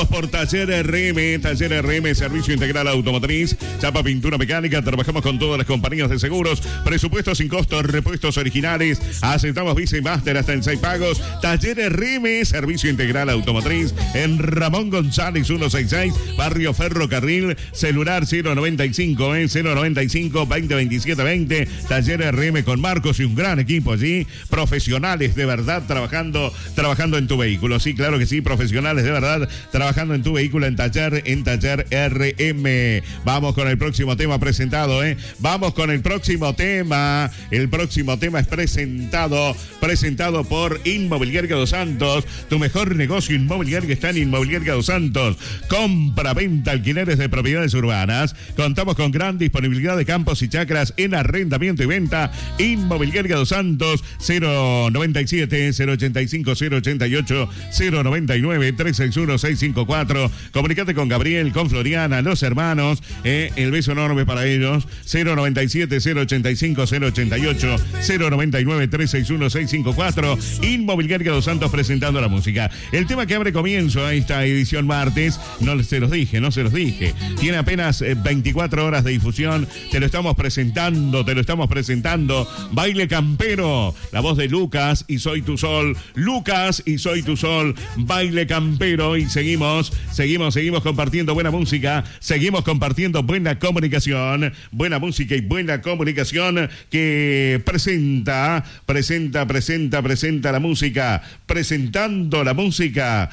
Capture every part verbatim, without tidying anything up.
Pasados por Taller R M, Taller R M, Servicio Integral Automotriz, chapa, pintura mecánica, trabajamos con todas las compañías de seguros, presupuestos sin costo, repuestos originales, aceptamos Visa y Master hasta en seis pagos. Taller R M, Servicio Integral Automotriz, en Ramón González ciento sesenta y seis, Barrio Ferrocarril, celular cero noventa y cinco, eh, cero noventa y cinco, veinte veintisiete veinte, Taller R M con Marcos y un gran equipo allí, profesionales de verdad trabajando, trabajando en tu vehículo, sí, claro que sí, profesionales de verdad trabajando en tu vehículo en Taller, en Taller R M. Vamos con el próximo tema presentado, ¿eh? Vamos con el próximo tema. El próximo tema es presentado, presentado por Inmobiliaria Dos Santos. Tu mejor negocio inmobiliario está en Inmobiliaria Dos Santos. Compra, venta, alquileres de propiedades urbanas. Contamos con gran disponibilidad de campos y chacras en arrendamiento y venta. Inmobiliaria Dos Santos, cero noventa y siete, cero ochenta y cinco, cero ochenta y ocho, cero noventa y nueve, tres seis uno, seis cinco cuatro. Comunicate con Gabriel, con Floriana, los hermanos. Eh, el beso enorme para ellos. cero noventa y siete, cero ochenta y cinco, cero ochenta y ocho, cero noventa y nueve, tres seis uno, seis cinco cuatro. Inmobiliaria Dos Santos presentando la música. El tema que abre comienzo a esta edición martes, no se los dije, no se los dije. Tiene apenas eh, veinticuatro horas de difusión. Te lo estamos presentando, te lo estamos presentando. Baile Campero, la voz de Lucas y Soy Tu Sol. Lucas y Soy Tu Sol, Baile Campero. Y seguimos, seguimos, seguimos compartiendo buena música. Seguimos compartiendo buena comunicación. Buena música y buena comunicación que presenta, presenta, presenta, presenta la música. Presentando la música.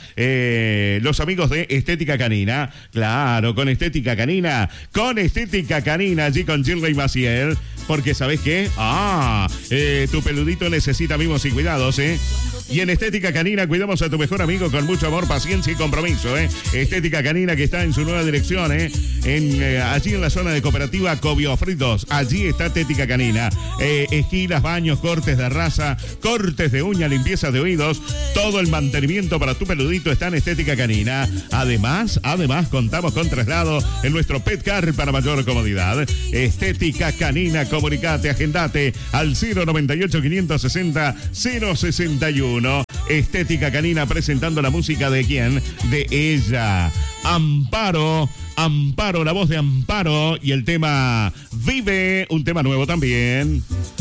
Eh, los amigos de Estética Canina. Claro, con Estética Canina. Con Estética Canina, allí con Gilda y Maciel. Porque, ¿sabes qué? Ah, eh, tu peludito necesita mimos y cuidados, ¿eh? Y en Estética Canina cuidamos a tu mejor amigo con mucho amor, paciencia y compromiso, ¿eh? Estética Canina que está en su nueva dirección, ¿eh? En, eh, allí en la zona de Cooperativa Cobiofritos. Allí está Estética Canina. Eh, esquilas, baños, cortes de raza, cortes de uña, limpieza de oídos. Todo el mantenimiento para tu peludito está en Estética Canina. Además, además contamos con traslado en nuestro Pet Car para mayor comodidad. Estética Canina, comunicate, agendate al cero noventa y ocho, quinientos sesenta, cero sesenta y uno. Estética Canina presentando la música de quién, de ella, Amparo, Amparo, la voz de Amparo y el tema Vive, un tema nuevo también.